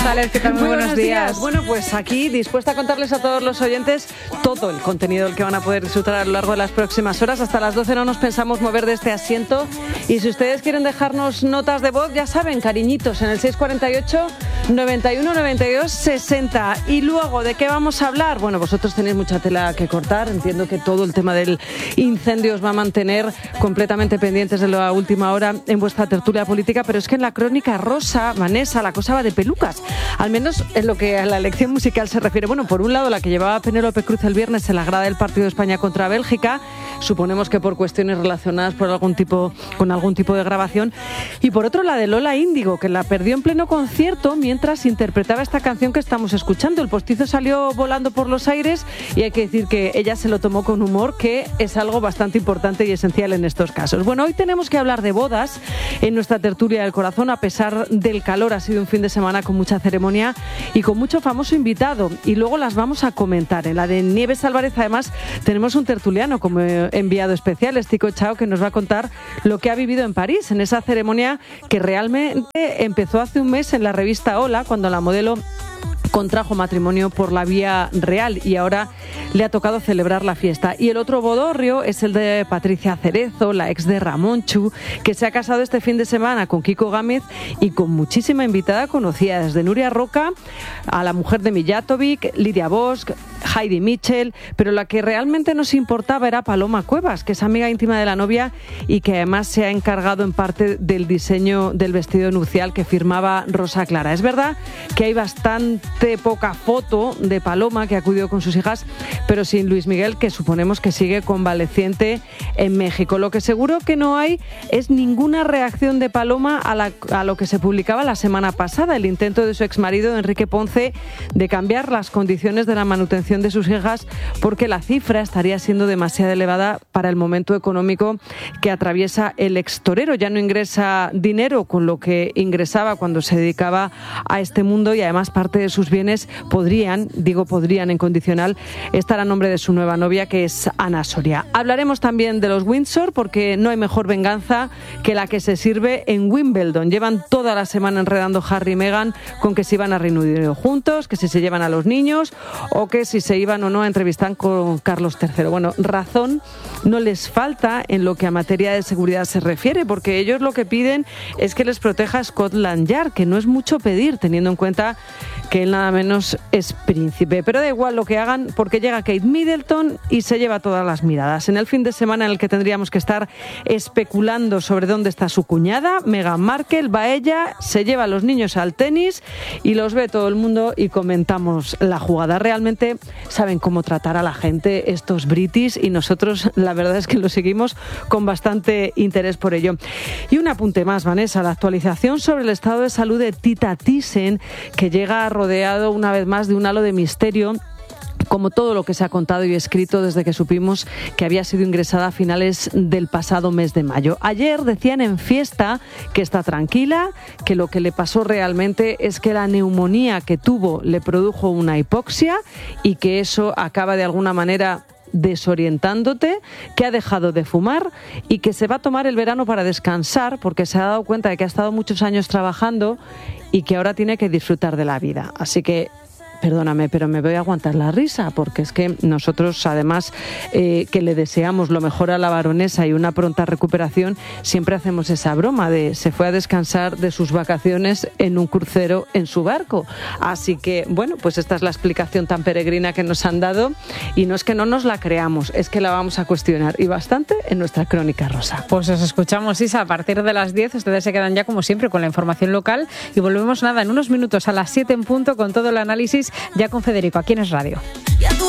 ¿Qué tal? Muy buenos días. Bueno, pues aquí dispuesta a contarles a todos los oyentes todo el contenido del que van a poder disfrutar a lo largo de las próximas horas. Hasta las 12 no nos pensamos mover de este asiento. Y si ustedes quieren dejarnos notas de voz, ya saben, cariñitos, en el 648 91 92 60. Y luego, ¿de qué vamos a hablar? Bueno, vosotros tenéis mucha tela que cortar. Entiendo que todo el tema del incendio os va a mantener completamente pendientes de la última hora en vuestra tertulia política. Pero es que en la crónica rosa, Vanessa, la cosa va de pelucas. Al menos en lo que a la elección musical se refiere. Bueno, por un lado, la que llevaba Penélope Cruz el viernes en la grada del partido de España contra Bélgica, suponemos que por cuestiones relacionadas con algún tipo de grabación. Y por otro, la de Lola Índigo, que la perdió en pleno concierto mientras interpretaba esta canción que estamos escuchando. El postizo salió volando por los aires y hay que decir que ella se lo tomó con humor, que es algo bastante importante y esencial en estos casos. Bueno, hoy tenemos que hablar de bodas en nuestra tertulia del corazón. A pesar del calor, ha sido un fin de semana con mucha ceremonia y con mucho famoso invitado, y luego las vamos a comentar. En la de Nieves Álvarez, además, tenemos un tertuliano como enviado especial, Estico Chao, que nos va a contar lo que ha vivido en París, en esa ceremonia que realmente empezó hace un mes en la revista Hola, cuando la modelo contrajo matrimonio por la vía real y ahora le ha tocado celebrar la fiesta. Y el otro bodorrio es el de Patricia Cerezo, la ex de Ramonchu, que se ha casado este fin de semana con Kiko Gámez y con muchísima invitada conocida, desde Nuria Roca a la mujer de Mijatovic, Lidia Bosch, Heidi Mitchell, pero la que realmente nos importaba era Paloma Cuevas, que es amiga íntima de la novia y que además se ha encargado en parte del diseño del vestido nupcial que firmaba Rosa Clara. Es verdad que hay bastante poca foto de Paloma, que acudió con sus hijas, pero sin Luis Miguel, que suponemos que sigue convaleciente en México. Lo que seguro que no hay es ninguna reacción de Paloma a lo que se publicaba la semana pasada, el intento de su exmarido Enrique Ponce de cambiar las condiciones de la manutención de sus hijas, porque la cifra estaría siendo demasiado elevada para el momento económico que atraviesa el extorero. Ya no ingresa dinero con lo que ingresaba cuando se dedicaba a este mundo, y además parte de sus bienes podrían en condicional, estar a nombre de su nueva novia, que es Ana Soria. Hablaremos también de los Windsor, porque no hay mejor venganza que la que se sirve en Wimbledon. Llevan toda la semana enredando Harry y Meghan con que si iban a Reino Unido juntos, que si se llevan a los niños o que si se iban o no a entrevistar con Carlos III. Bueno, razón no les falta en lo que a materia de seguridad se refiere, porque ellos lo que piden es que les proteja Scotland Yard, que no es mucho pedir, teniendo en cuenta que él nada menos es príncipe. Pero da igual lo que hagan, porque llega Kate Middleton y se lleva todas las miradas. En el fin de semana en el que tendríamos que estar especulando sobre dónde está su cuñada, Meghan Markle, va ella, se lleva a los niños al tenis y los ve todo el mundo y comentamos la jugada. Realmente saben cómo tratar a la gente estos britis, y nosotros la verdad es que lo seguimos con bastante interés por ello. Y un apunte más, Vanessa, la actualización sobre el estado de salud de Tita Thyssen, que llega rodeado una vez más de un halo de misterio, como todo lo que se ha contado y escrito desde que supimos que había sido ingresada a finales del pasado mes de mayo. Ayer decían en Fiesta que está tranquila, que lo que le pasó realmente es que la neumonía que tuvo le produjo una hipoxia y que eso acaba de alguna manera desorientándote, que ha dejado de fumar y que se va a tomar el verano para descansar, porque se ha dado cuenta de que ha estado muchos años trabajando y que ahora tiene que disfrutar de la vida. Así que perdóname, pero me voy a aguantar la risa, porque es que nosotros, además, que le deseamos lo mejor a la baronesa y una pronta recuperación, siempre hacemos esa broma de se fue a descansar de sus vacaciones en un crucero en su barco. Así que, bueno, pues esta es la explicación tan peregrina que nos han dado, y no es que no nos la creamos, es que la vamos a cuestionar, y bastante, en nuestra crónica rosa. Pues os escuchamos, Isa, a partir de las 10. Ustedes se quedan ya, como siempre, con la información local, y volvemos en unos minutos a las 7 en punto con todo el análisis, ya con Federico, aquí en Es Radio.